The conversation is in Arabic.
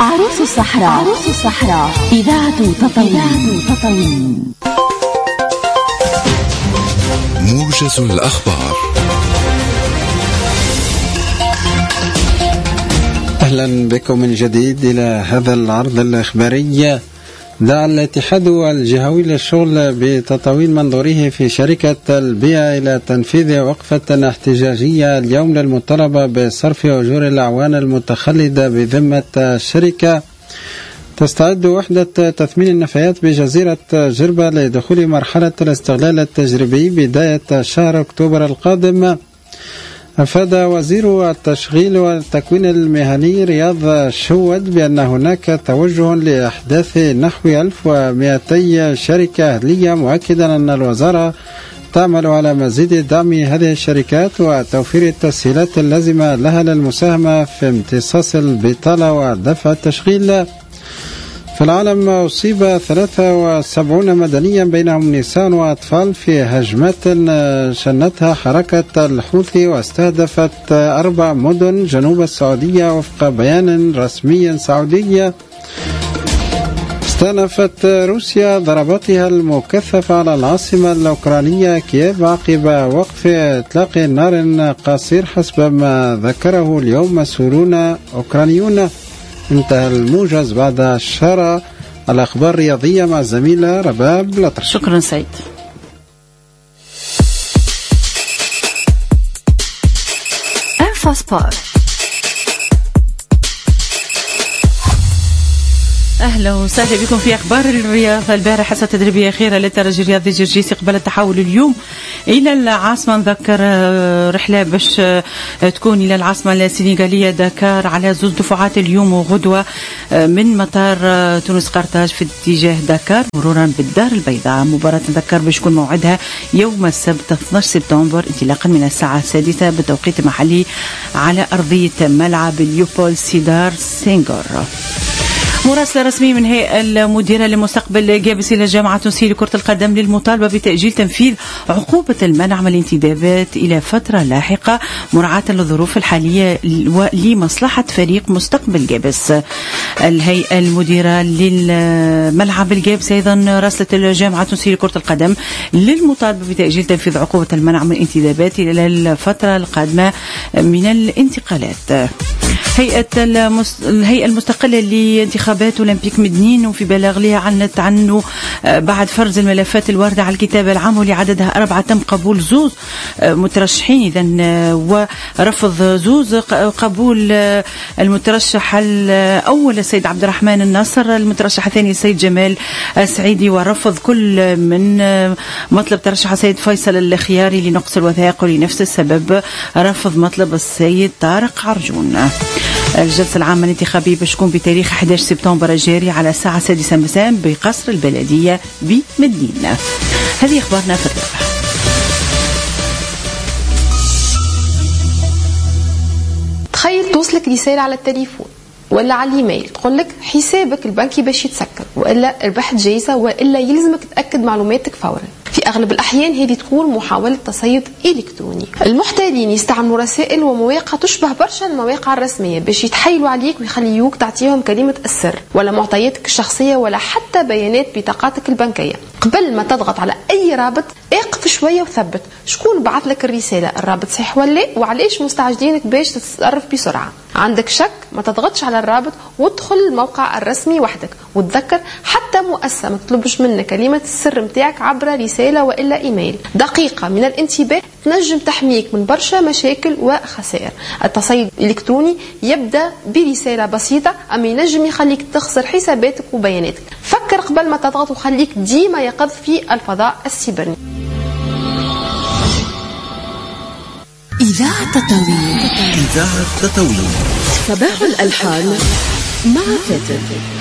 عروس الصحراء إذاعة تطاوين. موجز الأخبار. أهلا بكم من جديد إلى هذا العرض الإخباري. دعا الاتحاد الجهوي للشغل بتطاوين منظوره في شركة البيئة إلى تنفيذ وقفة احتجاجية اليوم للمطالبة بصرف أجور الأعوان المتخلدة بذمة الشركة. تستعد وحدة تثمين النفايات بجزيرة جربة لدخول مرحلة الاستغلال التجريبي بداية شهر أكتوبر القادم. أفاد وزير التشغيل والتكوين المهني رياض شود بأن هناك توجه لإحداث نحو 1200 شركة أهلية، مؤكدا أن الوزارة تعمل على مزيد دعم هذه الشركات وتوفير التسهيلات اللازمة لها للمساهمة في امتصاص البطالة ودفع التشغيل. في العالم أصيب 73 مدنيا بينهم نساء وأطفال في هجمات شنتها حركة الحوثي واستهدفت 4 مدن جنوب السعودية وفق بيان رسمي سعودي. استأنفت روسيا ضرباتها المكثفة على العاصمة الأوكرانية كييف عقب وقف إطلاق نار قصير حسب ما ذكره اليوم مسؤولون أوكرانيون. انتهى الموجز بعد الشارع. الأخبار الرياضية مع الزميلة رباب لطرش. شكرا سيد. انفاسبور. أهلا وسهلا بكم في أخبار الرياضة. البارحة حصة تدريبية أخيرة للترجي الرياضي جرجيسي قبل التحول اليوم إلى العاصمة. نذكر رحلة باش تكون إلى العاصمة السنغالية داكار على 2 دفعات اليوم وغدوة من مطار تونس قرطاج في اتجاه داكار مرورا بالدار البيضاء. مباراة نذكر باش تكون موعدها يوم السبت 12 سبتمبر انطلاقا من الساعة 6 بالتوقيت المحلي على أرضية ملعب ليوبولد سيدار سينغور. مراسلة رسمية من هيئة المديرة لمستقبل جابس إلى الجامعة التونسية لكرة القدم للمطالبة بتأجيل تنفيذ عقوبة المنع من الانتدابات إلى فترة لاحقة مراعاة للظروف الحالية ولمصلحة فريق مستقبل جابس. الهيئة المديرة للملعب الجابس أيضا راسلت الجامعة التونسية لكرة القدم للمطالبة بتأجيل تنفيذ عقوبة المنع من الانتدابات إلى الفترة القادمة من الانتقالات. الهيئة المستقلة لانتخابات أولمبيك مدنين وفي بلاغ لها عنت عنه بعد فرز الملفات الواردة على الكتابة العام ولعددها 4 تم قبول 2 مترشحين إذن ورفض 2 قبول المترشح الأول السيد عبد الرحمن الناصر، المترشح الثاني السيد جمال السعيدي، ورفض كل من مطلب ترشح السيد فيصل الخياري لنقص الوثائق ولنفس السبب رفض مطلب السيد طارق عرجون. الجلسة العامة الانتخابية بتكون بتاريخ 11 سبتمبر الجاري على الساعة 6 مساء بقصر البلدية بمدينة. هذه أخبارنا في الرياضة. تخيل توصلك رسالة على التليفون ولا على الايميل تقول لك حسابك البنكي باش يتسكر والا ربحت جايزة والا يلزمك تأكد معلوماتك فورا. في أغلب الأحيان هذه تكون محاولة تصيد إلكتروني. المحتالين يستعملوا رسائل ومواقع تشبه برشا المواقع الرسمية باش يتحايلوا عليك ويخليوك تعطيهم كلمة السر ولا معطياتك الشخصية ولا حتى بيانات بطاقاتك البنكية. قبل ما تضغط على أي رابط اقف شوية وثبت شكون بعث لك الرسالة، الرابط صحيح ولا وعليش مستعجلينك باش تتصرف بسرعة. عندك شك ما تضغطش على الرابط وادخل الموقع الرسمي وحدك. وتذكر حتى مؤسسة ما تطلبش منك كلمة السر متاعك عبر رسالة وإلا إيميل. دقيقة من الانتباه تنجم تحميك من برشا مشاكل وخسائر. التصيد الإلكتروني يبدأ برسالة بسيطة أما ينجم يخليك تخسر حساباتك وبياناتك. فكر قبل ما تضغط وخليك ديما يقظ في الفضاء السيبرني. إذاعة تطاوين. إذاعة تطاوين. صباح الألحان مع فاتن.